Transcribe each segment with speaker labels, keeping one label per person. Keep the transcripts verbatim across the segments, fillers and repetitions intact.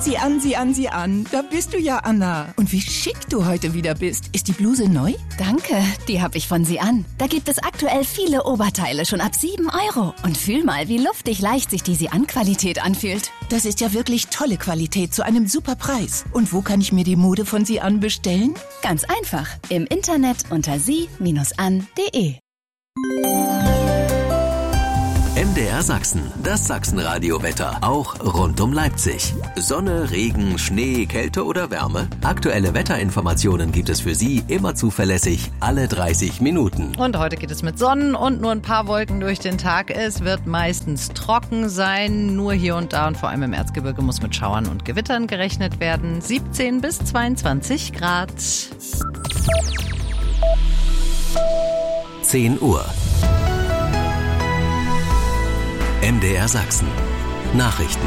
Speaker 1: Sieh an, sieh an, sieh an. Da bist du ja, Anna. Und wie schick du heute wieder bist. Ist die Bluse neu?
Speaker 2: Danke, die habe ich von Sie an. Da gibt es aktuell viele Oberteile schon ab sieben Euro. Und fühl mal, wie luftig leicht sich die Sie an Qualität anfühlt.
Speaker 1: Das ist ja wirklich tolle Qualität zu einem super Preis. Und wo kann ich mir die Mode von Sie an bestellen?
Speaker 2: Ganz einfach. Im Internet unter sie Bindestrich an punkt de.
Speaker 3: M D R Sachsen, das Sachsenradio-Wetter, auch rund um Leipzig. Sonne, Regen, Schnee, Kälte oder Wärme? Aktuelle Wetterinformationen gibt es für Sie immer zuverlässig, alle dreißig Minuten.
Speaker 4: Und heute geht es mit Sonnen und nur ein paar Wolken durch den Tag. Es wird meistens trocken sein, nur hier und da und vor allem im Erzgebirge muss mit Schauern und Gewittern gerechnet werden. siebzehn bis zweiundzwanzig Grad.
Speaker 3: zehn Uhr. M D R Sachsen. Nachrichten.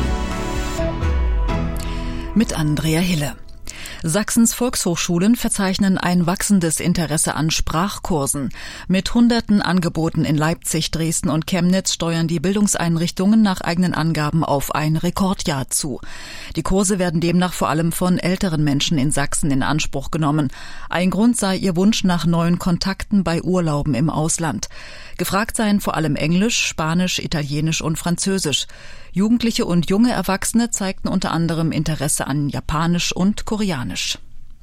Speaker 5: Mit Andrea Hille. Sachsens Volkshochschulen verzeichnen ein wachsendes Interesse an Sprachkursen. Mit hunderten Angeboten in Leipzig, Dresden und Chemnitz steuern die Bildungseinrichtungen nach eigenen Angaben auf ein Rekordjahr zu. Die Kurse werden demnach vor allem von älteren Menschen in Sachsen in Anspruch genommen. Ein Grund sei ihr Wunsch nach neuen Kontakten bei Urlauben im Ausland. Gefragt seien vor allem Englisch, Spanisch, Italienisch und Französisch. Jugendliche und junge Erwachsene zeigten unter anderem Interesse an Japanisch und Koreanisch.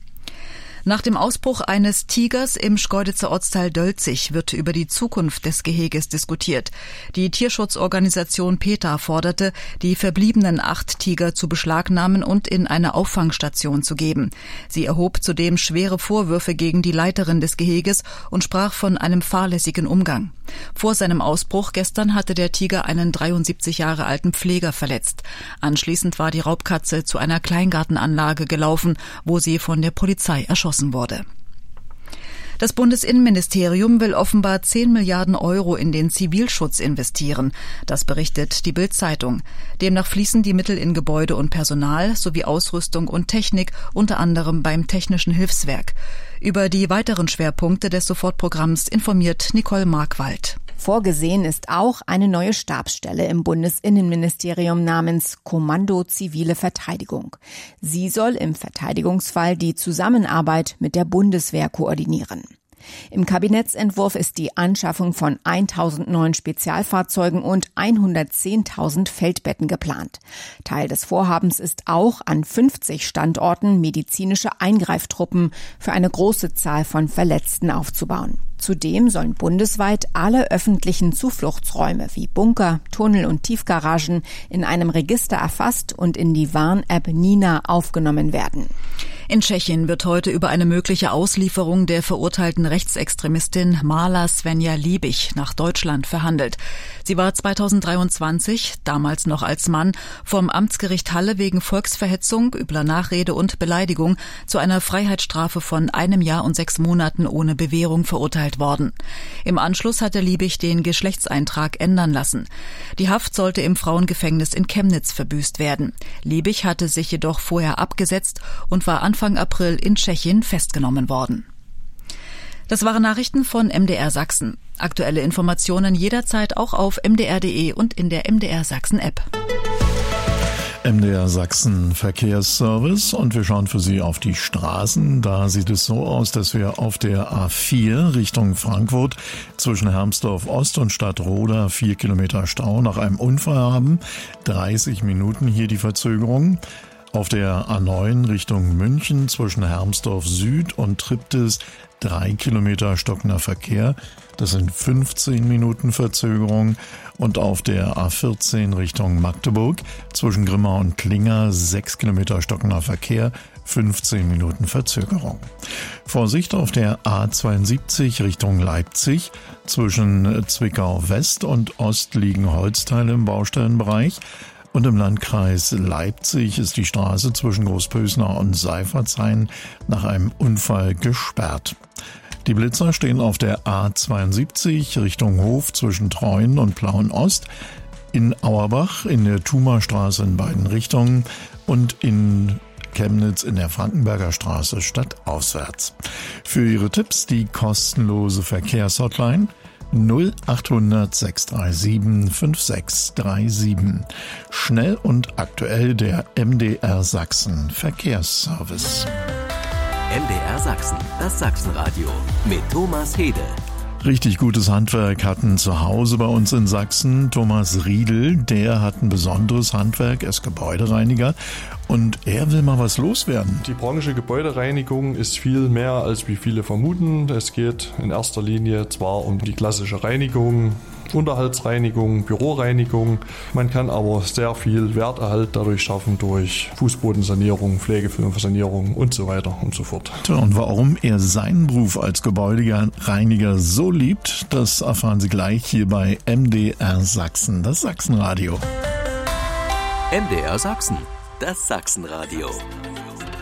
Speaker 5: Nach dem Ausbruch eines Tigers im Schkeuditzer Ortsteil Dölzig wird über die Zukunft des Geheges diskutiert. Die Tierschutzorganisation PETA forderte, die verbliebenen acht Tiger zu beschlagnahmen und in eine Auffangstation zu geben. Sie erhob zudem schwere Vorwürfe gegen die Leiterin des Geheges und sprach von einem fahrlässigen Umgang. Vor seinem Ausbruch gestern hatte der Tiger einen dreiundsiebzig Jahre alten Pfleger verletzt. Anschließend war die Raubkatze zu einer Kleingartenanlage gelaufen, wo sie von der Polizei erschossen wurde. Das Bundesinnenministerium will offenbar zehn Milliarden Euro in den Zivilschutz investieren. Das berichtet die Bild-Zeitung. Demnach fließen die Mittel in Gebäude und Personal sowie Ausrüstung und Technik, unter anderem beim Technischen Hilfswerk. Über die weiteren Schwerpunkte des Sofortprogramms informiert Nicole Markwald.
Speaker 6: Vorgesehen ist auch eine neue Stabsstelle im Bundesinnenministerium namens Kommando Zivile Verteidigung. Sie soll im Verteidigungsfall die Zusammenarbeit mit der Bundeswehr koordinieren. Im Kabinettsentwurf ist die Anschaffung von tausend neuen Spezialfahrzeugen und hundertzehntausend Feldbetten geplant. Teil des Vorhabens ist auch, an fünfzig Standorten medizinische Eingreiftruppen für eine große Zahl von Verletzten aufzubauen. Zudem sollen bundesweit alle öffentlichen Zufluchtsräume wie Bunker, Tunnel und Tiefgaragen in einem Register erfasst und in die Warn-App Nina aufgenommen werden.
Speaker 5: In Tschechien wird heute über eine mögliche Auslieferung der verurteilten Rechtsextremistin Marla Svenja Liebig nach Deutschland verhandelt. Sie war zweitausenddreiundzwanzig, damals noch als Mann, vom Amtsgericht Halle wegen Volksverhetzung, übler Nachrede und Beleidigung zu einer Freiheitsstrafe von einem Jahr und sechs Monaten ohne Bewährung verurteilt worden. Im Anschluss hatte Liebig den Geschlechtseintrag ändern lassen. Die Haft sollte im Frauengefängnis in Chemnitz verbüßt werden. Liebig hatte sich jedoch vorher abgesetzt und war Anfang April in Tschechien festgenommen worden. Das waren Nachrichten von M D R Sachsen. Aktuelle Informationen jederzeit auch auf m d r punkt d e und in der M D R Sachsen App.
Speaker 7: M D R Sachsen Verkehrsservice und wir schauen für Sie auf die Straßen. Da sieht es so aus, dass wir auf der A vier Richtung Frankfurt zwischen Hermsdorf Ost und Stadtroda vier Kilometer Stau nach einem Unfall haben. dreißig Minuten hier die Verzögerung. Auf der A neun Richtung München zwischen Hermsdorf Süd und Triptis drei Kilometer stockender Verkehr. Das sind fünfzehn Minuten Verzögerung. Und auf der A vierzehn Richtung Magdeburg zwischen Grimma und Klinger sechs Kilometer stockender Verkehr, fünfzehn Minuten Verzögerung. Vorsicht auf der A zweiundsiebzig Richtung Leipzig zwischen Zwickau West und Ost liegen Holzteile im Baustellenbereich. Und im Landkreis Leipzig ist die Straße zwischen Großpösner und Seifertshain nach einem Unfall gesperrt. Die Blitzer stehen auf der A zweiundsiebzig Richtung Hof zwischen Treuen und Plauen-Ost, in Auerbach in der Thumerstraße in beiden Richtungen und in Chemnitz in der Frankenberger Straße stadtauswärts. Für Ihre Tipps die kostenlose Verkehrshotline null achthundert sechshundertsiebenunddreißig fünfsechshundertsiebenunddreißig. Schnell und aktuell der M D R Sachsen Verkehrsservice.
Speaker 3: M D R Sachsen, das Sachsenradio mit Thomas Hede.
Speaker 7: Richtig gutes Handwerk hatten zu Hause bei uns in Sachsen Thomas Riedel. Der hat ein besonderes Handwerk, er ist Gebäudereiniger und er will mal was loswerden.
Speaker 8: Die Branche Gebäudereinigung ist viel mehr, als wie viele vermuten. Es geht in erster Linie zwar um die klassische Reinigung, Unterhaltsreinigung, Büroreinigung. Man kann aber sehr viel Werterhalt dadurch schaffen durch Fußbodensanierung, Pflegefilmsanierung und so weiter und so fort.
Speaker 7: Tja, und warum er seinen Beruf als Gebäudereiniger so liebt, das erfahren Sie gleich hier bei M D R Sachsen, das Sachsenradio.
Speaker 3: M D R Sachsen, das Sachsenradio.